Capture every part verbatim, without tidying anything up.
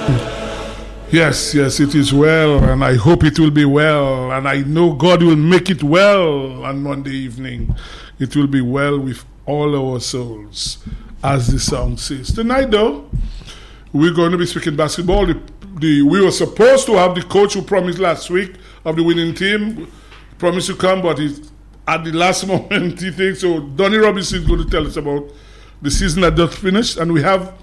Yes, yes, it is well, and I hope it will be well, and I know God will make it well on Monday evening. It will be well with all our souls, as the song says. Tonight, though, we're going to be speaking basketball. The, the, we were supposed to have the coach who promised last week of the winning team, promised to come, but he, at the last moment, he thinks, so Donnie Robinson is going to tell us about the season that just finished, and we have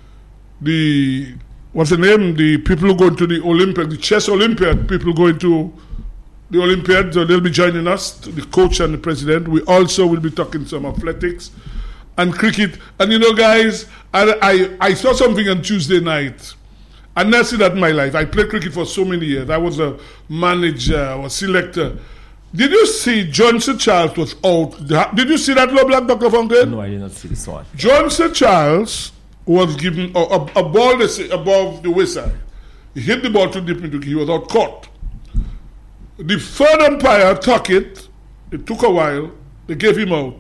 the... What's the name? The people who go into the Olympiad, the chess Olympiad, people going to the Olympiad, so they'll be joining us, the coach and the president. We also will be talking some athletics and cricket. And you know, guys, I, I, I saw something on Tuesday night. I never seen that in my life. I played cricket for so many years. I was a manager or selector. Did you see Johnson Charles was out? Did you see that, low black, Doctor Fontaine? No, I did not see this one. Johnson Charles was given a, a, a ball above the waistline. He hit the ball too deep into it. He was out caught. The third umpire took it. It took a while. They gave him out.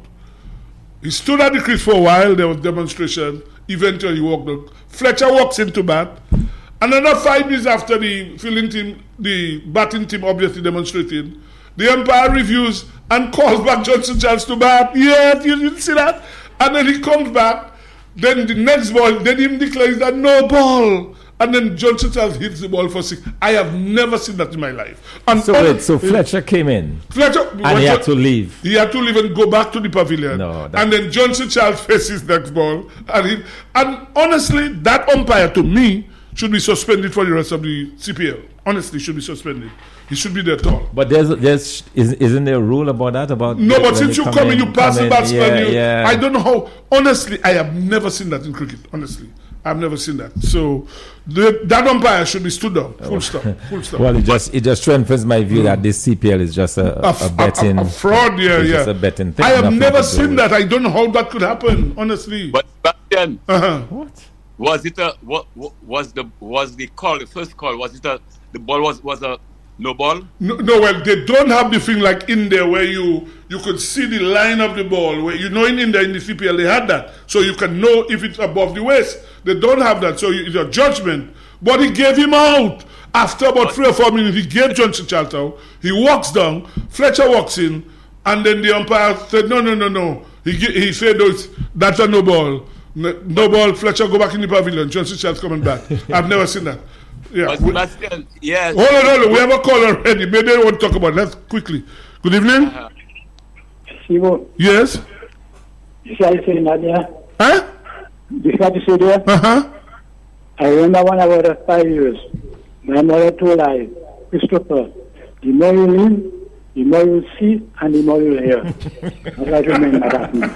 He stood at the crease for a while. There was demonstration. Eventually, he walked out. Fletcher walks into bat. Another five minutes after the fielding team, the batting team obviously demonstrating, the umpire reviews and calls back Johnson Charles to bat. Yeah, you, you see that? And then he comes back. Then the next ball, then him declares that no ball. And then Johnson Charles hits the ball for six. I have never seen that in my life. And so wait, so Fletcher came in. Fletcher and he had to leave. He had to leave and go back to the pavilion. No, and then Johnson Charles faces next ball. And he, and honestly, that umpire to me should be suspended for the rest of the C P L. Honestly, should be suspended. He should be there tall. But there's there's is, isn't there a rule about that? About no, but since you come, come in, you pass the batsman. Yeah, you, yeah. I don't know how. Honestly, I have never seen that in cricket. Honestly, I've never seen that. So the, that umpire should be stood down. Full stop. Full stop. Well, it just it just strengthens my view mm. that this C P L is just a, a, a betting a, a, a fraud. Yeah, yeah. Just a betting thing. I have never seen that. I don't know how that could happen. Honestly. But back then, uh-huh. what was it? A what was the was the call? The first call was it? A the ball was was a no ball? No, no, well, they don't have the thing like in there where you you could see the line of the ball. Where you know in India in the C P L they had that, so you can know if it's above the waist. They don't have that, so it's a judgment. But he gave him out after about three or four minutes. He gave Johnson Charles out. He walks down. Fletcher walks in, and then the umpire said, "No, no, no, no." He he said, "No, that's a no ball. No, no ball." Fletcher go back in the pavilion. Johnson Charles coming back. I've never seen that. Yeah. But Sebastian, yes. Hold on, hold on. We have a call already. Maybe they want to talk about it. Let's quickly. Good evening. Uh-huh. Sibo. Yes. You see how you say Nadia? Huh? You see what you say there? Uh-huh. I remember when I was at five years. My mother told I, Christopher, the more you live, the more you see, and the more you hear. I remember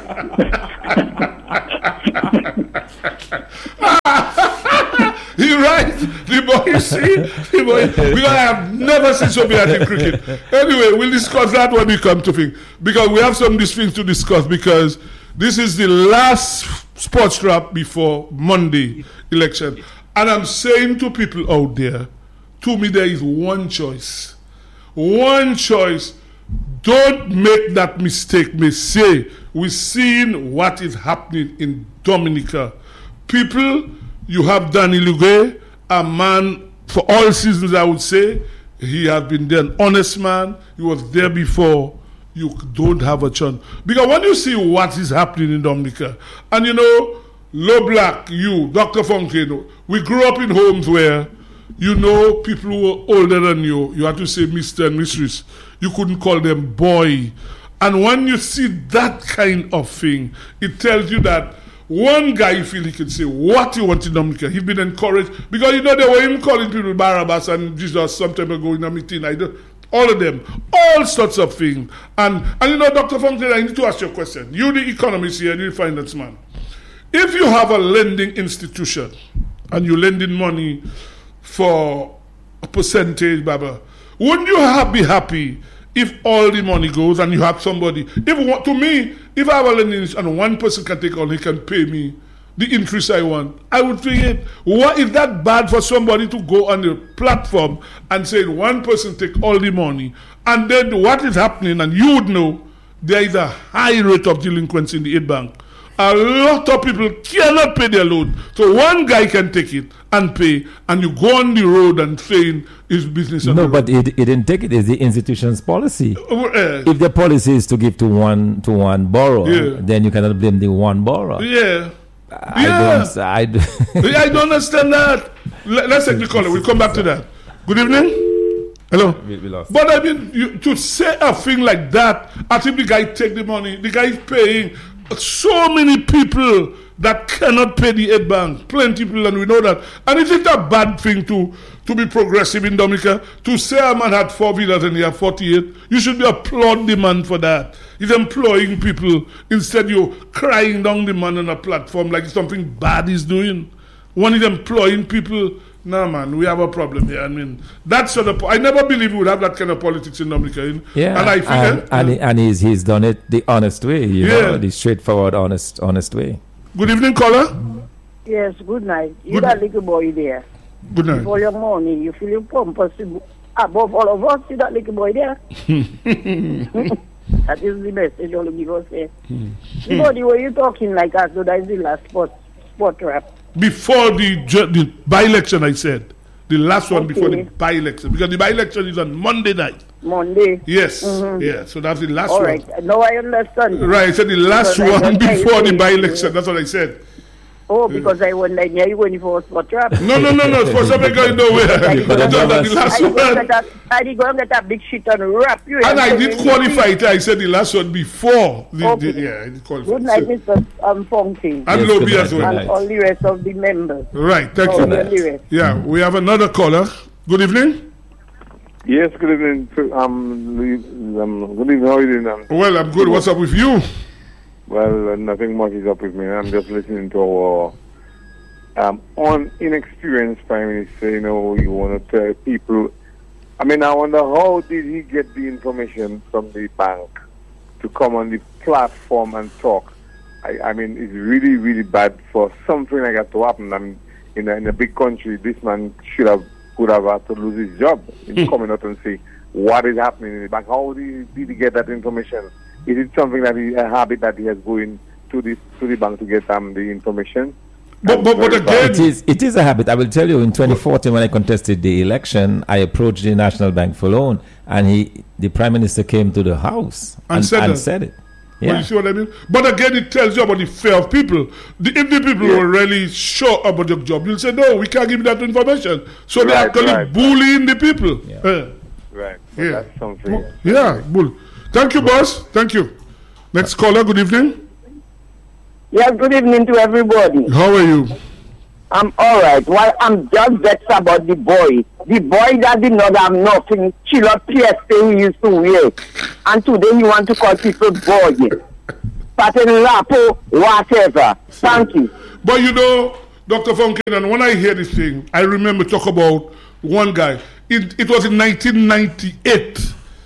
that. You're right. The more you see, the more you, because I have never seen so bad in cricket. Anyway, we'll discuss that when we come to think. Because we have some of these things to discuss because this is the last sports trap before Monday election. And I'm saying to people out there, to me there is one choice. One choice. Don't make that mistake. Me say, we're seeing what is happening in Dominica. People, you have Danny Lugue, a man for all seasons, I would say. He has been there, an honest man. He was there before. You don't have a chance. Because when you see what is happening in Dominica, and you know, Low Black, you, Doctor Fontaine, we grew up in homes where, you know, people who were older than you, you had to say Mister and Mistress. You couldn't call them boy. And when you see that kind of thing, it tells you that one guy feel he can say what he wants in Dominica. He's been encouraged because you know they were even calling people Barabbas and Jesus some time ago in a meeting. I don't, all of them, all sorts of things. And and you know, Doctor Fontaine, I need to ask you a question. You the economist here, you the finance man. If you have a lending institution and you're lending money for a percentage, Baba, wouldn't you have, be happy if all the money goes and you have somebody? If to me, if I have a lending and one person can take all, he can pay me the increase I want, I would think it. What is that bad for somebody to go on the platform and say one person take all the money, and then what is happening, and you would know there is a high rate of delinquency in the aid bank. A lot of people cannot pay their loan. So one guy can take it and pay, and you go on the road and saying his business. No, but it, it didn't take it. It's the institution's policy. Uh, If the policy is to give to one to one borrower, Yeah. then you cannot blame the one borrower. yeah. I Yeah. don't. I, d- Yeah, I don't understand that. Let, let's take the caller. We'll come back to that. Good evening. Hello. we, we lost. But I mean, you, to say a thing like that, I think the guy take the money, the guy is paying. So many people that cannot pay the aid bank, plenty people, and we know that. And is it a bad thing to to be progressive in Dominica? To say a man had four villas and he had forty-eight, you should be applaud the man for that. He's employing people. Instead, you're crying down the man on a platform like something bad he's doing. When he's employing people, nah, man, we have a problem here. I mean, that's sort of. I never believed we would have that kind of politics in Dominica. You know? Yeah, and I think, and, eh, and, he- and he's he's done it the honest way, you Yeah. know, the straightforward, honest, honest way. Good evening, caller. Yes, good night. You Good- that little boy there. Good night. For your money, you feel your purpose above all of us. You that little boy there. That is the message all of you say. The body were you talking like as though that is the last spot spot rap. Before the ju- the by-election, I said. The last one before the Okay. by-election. Because the by-election is on Monday night. Monday. Yes. Yeah, so that's the last All one. right. Now I understand. Right, I said the last Because I one don't before think the it- by-election. That's what I said. Oh, because I wonder near you going for a spot rap. No, no, no, no. For something going nowhere. I Just that the last I go one. get a, I did go and get a big shit and wrap you. And I tell did you qualify it. I said the last one before. The, Okay. the, yeah, I did qualify. Good night, So- Mister Um, Fontaine. and Yes, Lobby good night, as good well. night. And all the rest of the members. Right, thank All you. the rest. Yeah, we have another caller. Good evening. Yes, good evening. to- Um, the- um, good evening. How are you doing? Um, Well, I'm good. What's up with you? well, uh, nothing much is up with me. I'm just listening to our um, on inexperienced Prime Minister. You know, you want to tell people. I mean, I wonder how did he get the information from the bank to come on the platform and talk? I, I mean, it's really, really bad for something like that to happen. I mean, in a, in a big country, this man should have could have had to lose his job in coming out and say what is happening in the bank. How did he, did he get that information? Is it something that he, a habit that he has going to the to the bank to get um, the information? But, but, but Very bad. It again, is it is a habit. I will tell you. In twenty fourteen, when I contested the election, I approached the National Bank for loan, and he, the Prime Minister, came to the house And said that. said it. Well, Yeah. you see what I mean? But again, it tells you about the fear of people. The, if the people were really sure about your job, you'll say, no, we can't give you that information. So they're Right, actually right, bullying the people. Yeah. Eh, Right. So yeah. that's something. Bu- yeah, bull. Thank you, boss. Thank you. Next caller, good evening. Yes, good evening to everybody. How are you? I'm all right. Well, I'm just vexed about the boy. The boy that did not have nothing, chill up P S A he used to wear. And today you want to call people boy. Pattern Lapo, whatever. Thank you. But you know, Doctor Funkin, and when I hear this thing, I remember talk about one guy. It, it was in nineteen ninety-eight.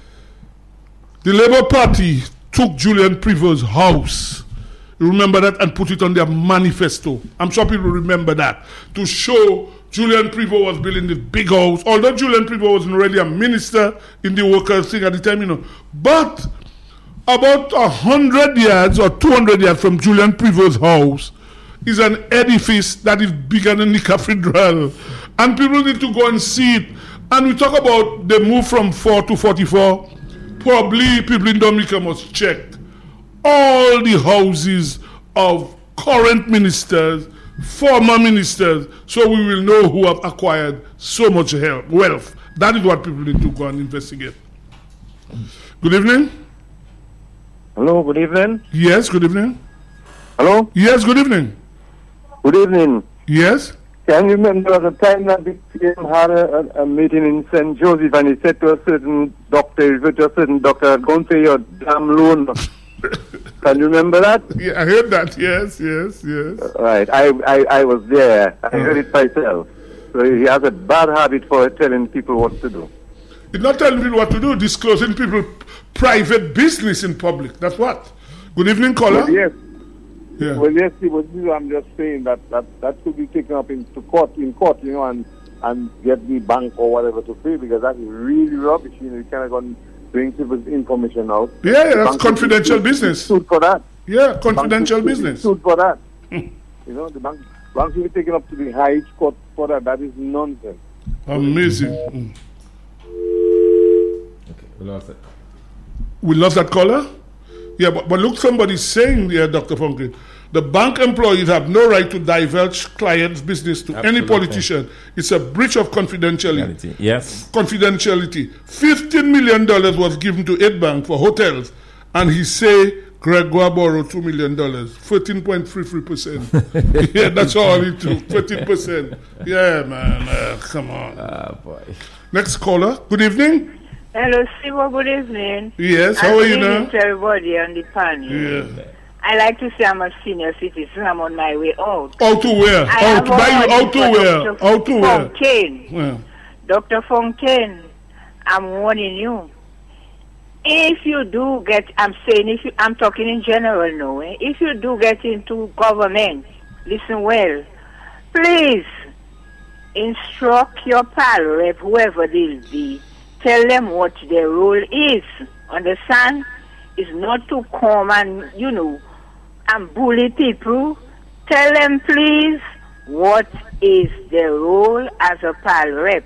The Labour Party took Julian Prevost house. You remember that, and put it on their manifesto. I'm sure people remember that. To show Julian Prevost was building this big house. Although Julian Prevost wasn't really a minister in the workers' thing at the time, you know. But about a hundred yards or two hundred yards from Julian Prevost's house is an edifice that is bigger than the cathedral. And people need to go and see it. And we talk about the move from four to forty-four. Probably people in Dominica must check all the houses of current ministers, former ministers, so we will know who have acquired so much help, wealth. That is what people need to go and investigate. Good evening. Hello. Good evening. Yes, good evening. Hello. Yes, good evening. Good evening. Yes. Can you remember the time that the P M had a, a, a meeting in Saint Joseph and he said to a certain doctor, to a certain doctor, go and pay your damn loan. Can you remember that? Yeah, I heard that. Yes, yes, yes. Right. I, I, I was there. I heard it myself. So he has a bad habit for telling people what to do. It's not telling people what to do, disclosing people private business in public. That's what. Good evening, caller. Well, yes. Yeah. Well, yes, but this is, I'm just saying that, that that should be taken up into court, in court, you know, and and get the bank or whatever to pay, because that is really rubbish. You know, you cannot go and bring people's information out. Yeah, yeah, The that's bank confidential should be business. sued for that. Yeah, confidential Banks business. sued for that. You know, the bank, banks will be taken up to the high court for that. That is nonsense. Amazing. Mm. Okay, we lost it. We lost that caller? Yeah, but, but look, somebody's saying here, Doctor Funkin, the bank employees have no right to divulge clients' business to Absolutely. any politician. It's a breach of confidentiality. Reality. Yes. Confidentiality. fifteen million dollars was given to Aid Bank for hotels, and he say Gregoire borrowed two million dollars, fourteen point three three percent. Yeah, that's all he took, thirteen percent. Yeah, man, uh, come on. Ah, boy. Next caller, good evening. Hello, Sibo, good evening. Yes, how And are good you evening now? to everybody on the panel. Yeah. I like to say I'm a senior citizen. I'm on my way out. How to where? I How have to buy you? a How warning to for where? Doctor How to where? Fontaine. Well, Doctor Fontaine, I'm warning you. If you do get, I'm saying, if you, I'm talking in general now, eh? If you do get into government, listen well, please instruct your pal rep, whoever they'll be, tell them what their role is. Understand? It's not to come and, you know, and bully people. Tell them, please, what is their role as a pal rep.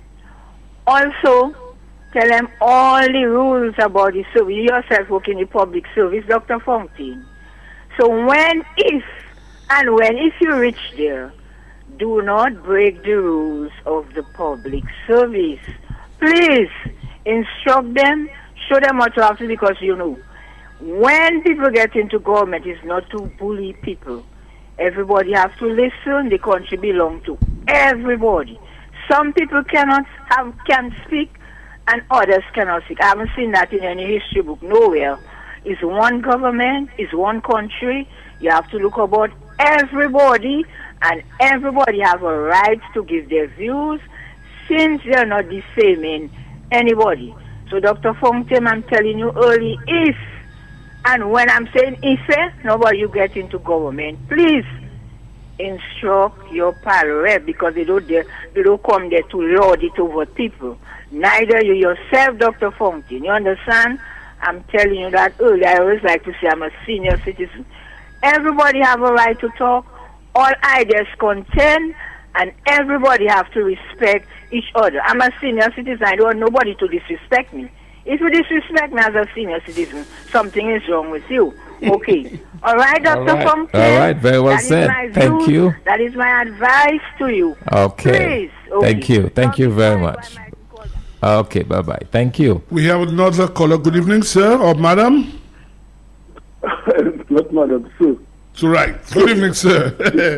Also, tell them all the rules about the service. You yourself work in the public service, Doctor Fontaine. So when, if, and when, if you reach there, do not break the rules of the public service. Please instruct them, show them what to have to, because you know, when people get into government, it's not to bully people. Everybody has to listen. The country belongs to everybody. Some people cannot have can speak, and others cannot speak. I haven't seen that in any history book nowhere. It's one government, it's one country. You have to look about everybody, and everybody have a right to give their views, since they are not defaming anybody. So, Doctor Fontaine, I'm telling you early, if and when I'm saying if nobody you get into government, please instruct your pal rep, because they don't they, they don't come there to lord it over people. Neither you yourself, Doctor Fontaine. You understand? I'm telling you that early. I always like to say I'm a senior citizen. Everybody have a right to talk. All ideas contend, and everybody have to respect each other. I'm a senior citizen. I don't want nobody to disrespect me. If you disrespect me as a senior citizen, something is wrong with you. Okay. All right, Doctor All right. Fontaine. All right, very well That is said. my Thank views. you. That is my advice to you. Okay. Please. Okay. Thank you. Thank you very Bye, much. bye, bye. Okay, bye-bye. Thank you. we have another caller. Good evening, sir or madam. Not madam, sir. So right. Good evening, sir.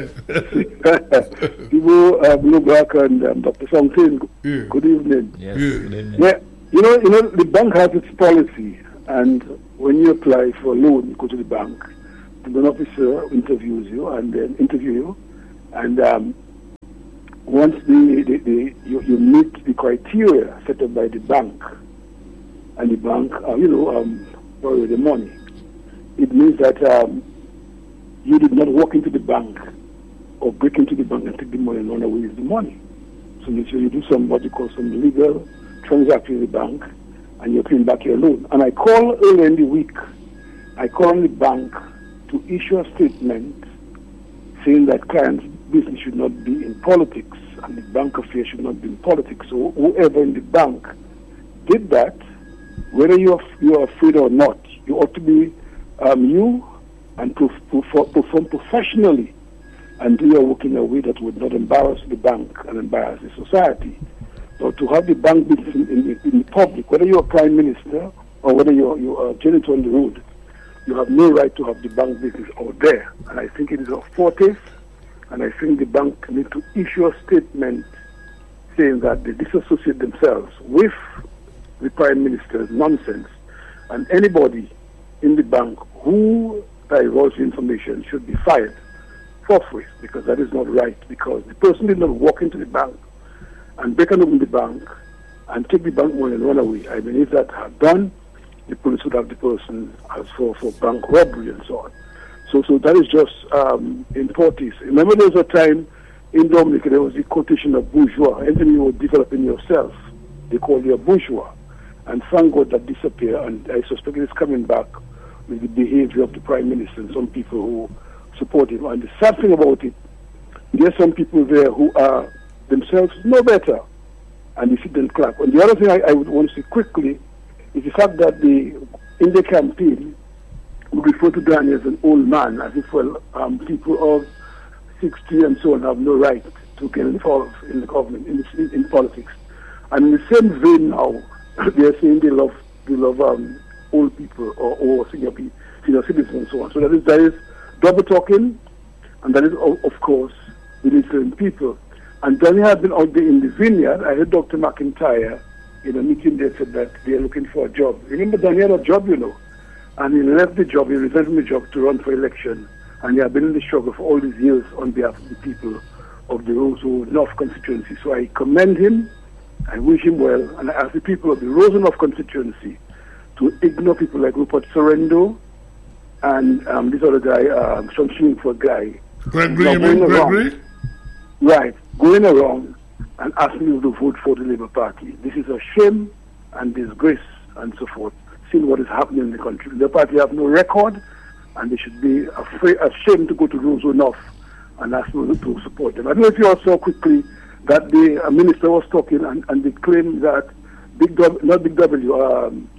People, uh, Blue Black and um, Doctor Fontaine, Yeah. good evening. Yes, Yeah. good evening. Yeah, you know, you know, the bank has its policy, and when you apply for a loan, you go to the bank, and an officer interviews you and then interview you, and um, once the, the, the you, you meet the criteria set up by the bank, and the bank, uh, you know, um, borrow the money, it means that um, you did not walk into the bank or break into the bank and take the money and run away with the money. So you, so you do some what you call some legal transaction in the bank, and you're paying back your loan. And I call earlier in the week, I call the bank to issue a statement saying that clients' business should not be in politics and the bank affairs should not be in politics. So whoever in the bank did that, whether you're you're afraid or not, you ought to be um, you and perf- perform professionally and do your work in a way that would not embarrass the bank and embarrass the society. So to have the bank business in, in, in the public, whether you're a prime minister or whether you're, you're a janitor on the road, you have no right to have the bank business out there. And I think it is a forte, and I think the bank need to issue a statement saying that they disassociate themselves with the prime minister's nonsense, and anybody in the bank who divulges information should be fired forthwith, because that is not right, because the person did not walk into the bank and break and open the bank and take the bank money and run away. I mean, if that had done, the police would have the person as for, for bank robbery and so on. So so that is just um, importance. Remember, there was a time in Dominica, there was the quotation of bourgeois. Anything you were developing yourself, they call you a bourgeois. And thank God that disappeared, and I suspect it is coming back with the behavior of the Prime Minister and some people who support him. And the sad thing about it, there are some people there who are themselves no better, and they sit and clap. And the other thing I, I would want to say quickly is the fact that the in the campaign we refer to Danny as an old man, as if well um, people of sixty and so on have no right to get involved in the government, in, in, in politics. And in the same vein now, they are saying they love they love um, old people or, or senior people, senior citizens and so on. So that is that is double talking, and that is of, of course belittling people. And Danny had been out there in the vineyard. I heard Doctor McIntyre in a meeting there said that they are looking for a job. Remember, Danny had a job, you know, and he left the job, he resigned from the job to run for election. And he had been in the struggle for all these years on behalf of the people of the Roseau North constituency. So I commend him, I wish him well, and I ask the people of the Roseau North constituency to ignore people like Rupert Sorrento and um, this other guy, um, some Shingford guy. Gregory, you mean Gregory? Right, going around and asking you to vote for the Labour Party. This is a shame and disgrace and so forth, seeing what is happening in the country. The party have no record, and they should be afraid, ashamed to go to Roseau North and ask people to support them. I don't know if you all saw quickly that the uh, minister was talking and, and they claimed that Big W, not Big W, um,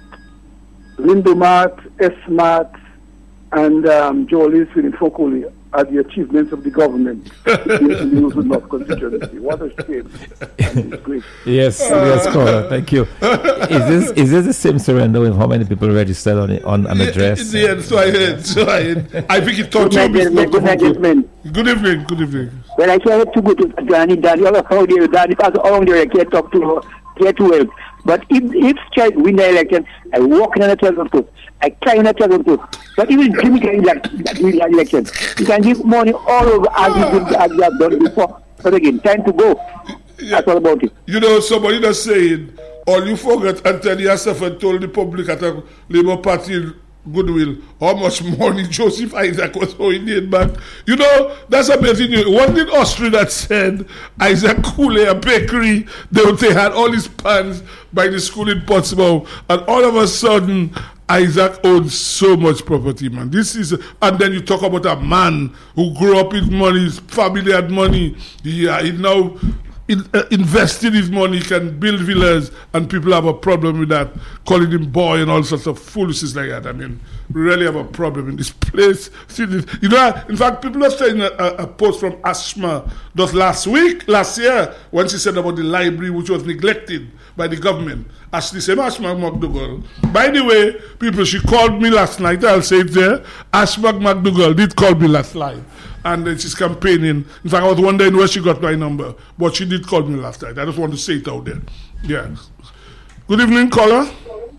Lindomart, S-Mart, and um, Joel in Fokoli are the achievements of the government in the Roseau North constituency. What a shame. And it's great. Yes, yes, caller. Thank you. Is this is this the same surrender with how many people registered on on an address? In the end, so I heard. So I heard. I think it taught Good you. night, good night, gentlemen. Good evening. Good evening. Well, I can't to go to Danny. Danny, how there, Danny, because how there I can't talk to get to help. But if if child win the election, I walk in the telephone post. I climb in the telephone post. But even Jimmy can elect the election. You can give money all over as you as you have done before. But again, time to go. Yeah. That's all about it. You know, somebody that's saying, all you forget until yourself and told the public at a Labour Party goodwill how much money Joseph Isaac was owing in back. You know, that's amazing. Wasn't it Austria that said Isaac Cooley, a bakery, they, they had all these pans by the school in Portsmouth, and all of a sudden Isaac owns so much property, man. This is, and then you talk about a man who grew up with money, his family had money. He, uh, he now in, uh, invested his money, can build villas, and people have a problem with that, calling him boy and all sorts of foolishness like that. I mean, we really have a problem in this place. See this, you know, in fact, people are saying a, a post from Ashma just last week, last year, when she said about the library which was neglected by the government. Ashley said, Ashma McDougall. By the way, people, she called me last night. I'll say it there. Ashma McDougall did call me last night. And then she's campaigning. In fact, I was wondering where she got my number. But she did call me last night. I just want to say it out there. Yeah. Good evening, caller.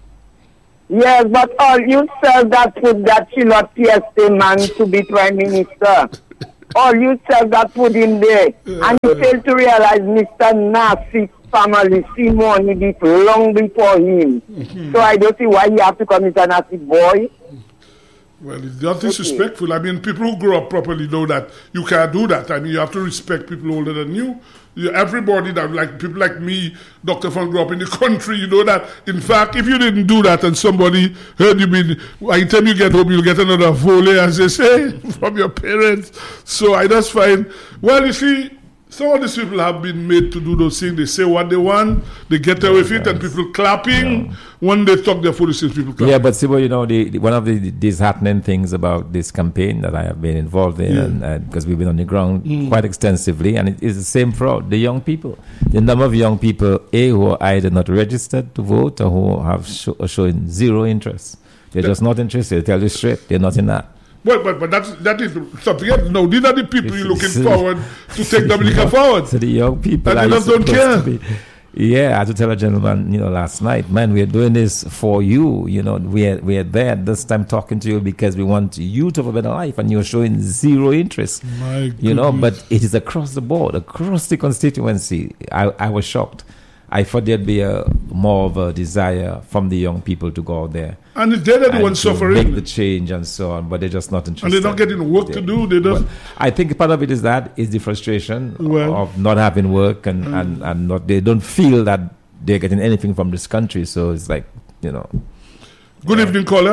Yes, but all you sell that food that she not P S A man to be Prime Minister. All you sell that food in there. Yeah. And you fail to realize Mister Nassi family see money deep long before him. Mm-hmm. So I don't see why you have to come Mister Nassi boy. Well, it's not disrespectful. Okay. I mean, people who grow up properly know that you can't do that. I mean, you have to respect people older than you. you everybody that, like people like me, Doctor Funk, grew up in the country, you know that. In fact, if you didn't do that and somebody heard you, mean, by the time you get home, you'll get another volley, as they say, from your parents. So I just find, well, you see, some of these people have been made to do those things. They say what they want, they get away with it, and people clapping. Yeah. When they talk their foolishness, people clap. Yeah, but see, well, you know, the, the, one of the disheartening things about this campaign that I have been involved in, yeah. and uh, because we've been on the ground mm. quite extensively, and it is the same for the young people. The number of young people, A, who are either not registered to vote or who have show, are showing zero interest. They're yeah. just not interested. They tell you straight, they're not in that. Well, but but that's, that is something else. No, these are the people you're looking forward to take Dominica forward. So the young people and they just don't care. Be, yeah, I had to tell a gentleman, you know, last night, man, we're doing this for you. You know, we're we're there this time talking to you because we want you to have a better life, and you're showing zero interest. My you know, but it is across the board, across the constituency. I, I was shocked. I thought there'd be a more of a desire from the young people to go out there. And they're the ones suffering. Make the change and so on, but they're just not interested. And they're not getting work they, to do. They don't. Well, I think part of it is that is the frustration well, of not having work and, mm. and, and not they don't feel that they're getting anything from this country. So it's like, you know. Good yeah. evening, caller.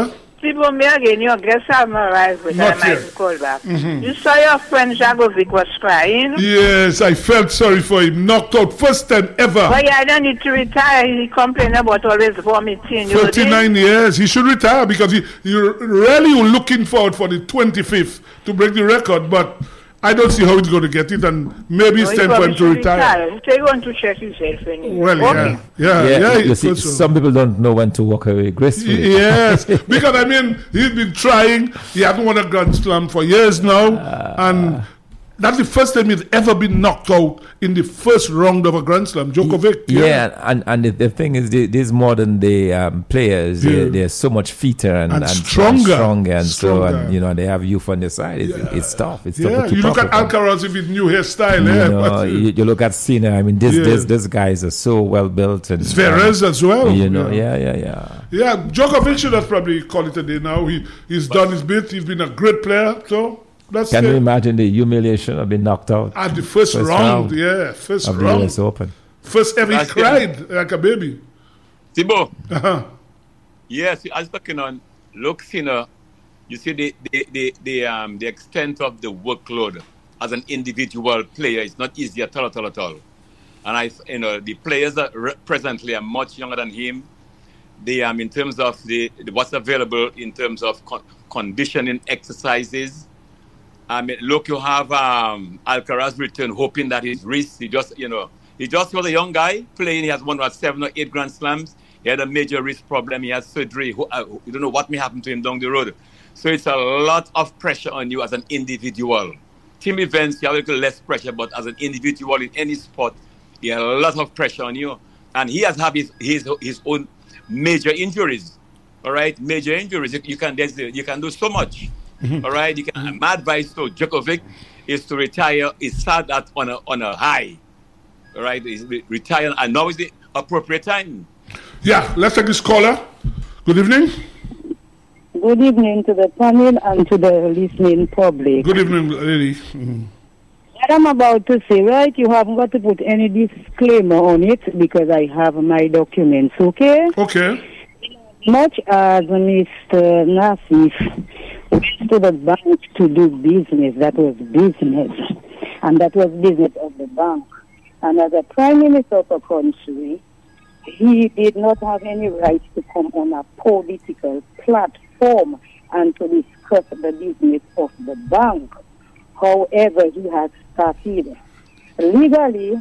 People may again, your guests have arrived with Not I yet. might call back. Mhm. You saw your friend Jagovic was crying. Yes, I felt sorry for him. Knocked out first time ever. But yeah, I don't need to retire. He complained about always vomiting. You thirty-nine years. He should retire because he, he really looking forward for the twenty-fifth to break the record. But I don't see how he's going to get it, and maybe it's time for him to retire. So you want to check yourself anyway. Well, Okay. yeah, yeah, yeah. you it see, goes so. some people don't know when to walk away gracefully. Yes, because I mean, he's been trying. He hasn't won a Grand Slam for years now, and that's the first time he's ever been knocked out in the first round of a Grand Slam. Djokovic. Yeah, and and the, the thing is, the, these modern day um, players, Yeah. they're, they're so much fitter and, And and stronger. and stronger, and so Stronger. and you know they have youth on their side. It's, it's tough. It's tough Yeah, to keep you look up at with them. Alcaraz with his new hairstyle. You yeah, know, but, you, you look at Cena. I mean, this Yeah. this this guys are so well built, and Zverev um, as well. You know, Yeah. yeah, yeah, yeah. Yeah, Djokovic should have probably called it a day now. He he's done his bit. He's been a great player. So that's Can it. you imagine the humiliation of being knocked out At the first, round, yeah, first of the round. U S Open? First ever he That's cried like a baby. Tibo. Uh-huh. Yes, I was talking on. Look, you know, you see the the, the the um the extent of the workload as an individual player is not easy at all, at all, at all. And I, you know, the players that re- presently are much younger than him. They um in terms of the, the what's available in terms of con- conditioning exercises. I mean, look, you have um, Alcaraz return, hoping that his wrist, he just, you know, he just was a young guy playing. He has won about seven or eight Grand Slams. He had a major wrist problem. He has surgery. Who, uh, you don't know what may happen to him down the road. So it's a lot of pressure on you as an individual. Team events, you have a little less pressure, but as an individual in any sport, you have a lot of pressure on you. And he has had his his, his own major injuries. All right, major injuries. You, you can there's, you can do so much. All right, you can, my advice to Djokovic is to retire. Is start that on a on a high. All right, is re- retire, and now is the appropriate time. Yeah, let's take this caller. Good evening. Good evening to the panel and to the listening public. Good evening, lady. Mhm. What I'm about to say, right, you haven't got to put any disclaimer on it because I have my documents, okay? Okay. Much as Mister Nassif went to the bank to do business, that was business, and that was business of the bank. And as a prime minister of a country, he did not have any right to come on a political platform and to discuss the business of the bank. However, he has started. Legally,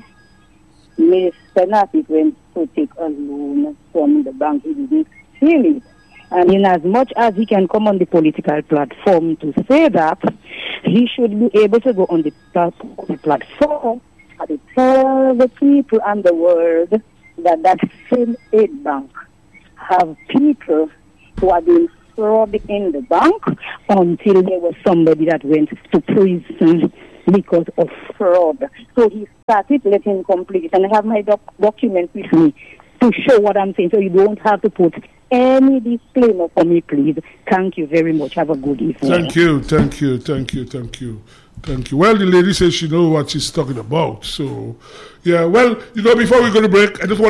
Mister Nassif went to take a loan from the bank. He didn't steal it. And in as much as he can come on the political platform to say that, he should be able to go on the plat- platform and to tell the people and the world that that same aid bank have people who are being fraud in the bank until there was somebody that went to prison because of fraud. So he started, let him complete it. And I have my doc- document with me to show what I'm saying. So you don't have to put any disclaimer for me, please. Thank you very much. Have a good evening. Thank you, thank you, thank you, thank you, thank you. Well, the lady says she knows what she's talking about. So, yeah, well, you know, before we go to break, I just want